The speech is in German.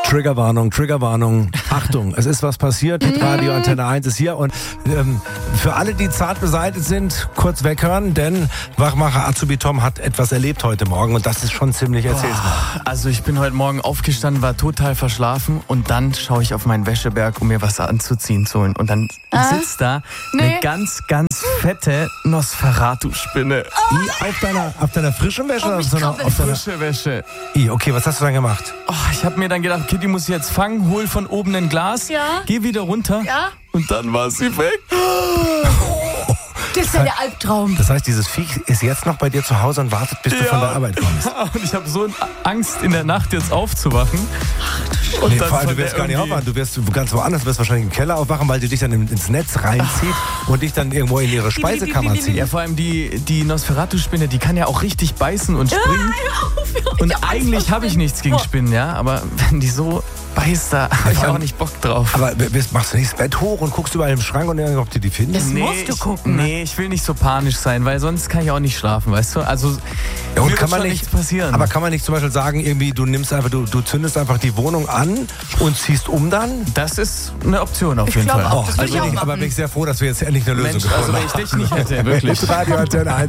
Triggerwarnung. Achtung, es ist was passiert. Radio Antenne 1 ist hier. Und für alle, die zart beseitigt sind, kurz weghören, denn Wachmacher Azubi Tom hat etwas erlebt heute Morgen und das ist schon ziemlich, erzähl's mal. Also ich bin heute Morgen aufgestanden, war total verschlafen und dann schaue ich auf meinen Wäscheberg, um mir was anzuziehen zu holen. Und dann sitzt da eine ganz, ganz fette Nosferatu-Spinne. Auf deiner frischen Wäsche? Oder auf deiner Frische Wäsche. Okay, was hast du dann gemacht? Oh, ich habe mir dann gedacht, okay, die muss ich jetzt fangen, hol von oben ein Glas, geh wieder runter und dann war sie weg. Das ist ja der Albtraum. Das heißt, dieses Viech ist jetzt noch bei dir zu Hause und wartet, bis du von der Arbeit kommst. Ja, und ich habe so Angst, in der Nacht jetzt aufzuwachen. Und Vor allem, du wirst gar nicht aufwachen. Du wirst ganz woanders, du wirst wahrscheinlich im Keller aufwachen, weil die dich dann ins Netz reinzieht und dich dann irgendwo in ihre Speisekammer zieht. Ja, vor allem die Nosferatu-Spinne, die kann ja auch richtig beißen und springen. Und eigentlich habe ich nichts gegen Spinnen, ja, aber wenn die so beißt, da habe ich auch nicht Bock drauf. Aber machst du nicht das Bett hoch und guckst überall im Schrank und ob du die findest? Das musst du gucken. Nee, ich will nicht so panisch sein, weil sonst kann ich auch nicht schlafen, weißt du? Also ja, und mir kann wird man schon nicht nichts passieren. Aber kann man nicht zum Beispiel sagen, irgendwie du zündest einfach die Wohnung an und ziehst um dann? Das ist eine Option auf jeden Fall. Auch, das würde ich auch Aber bin ich sehr froh, dass wir jetzt endlich eine Lösung Mensch, gefunden also haben. wenn ich dich nicht hätte, wirklich. Mit Radio Antenne 1.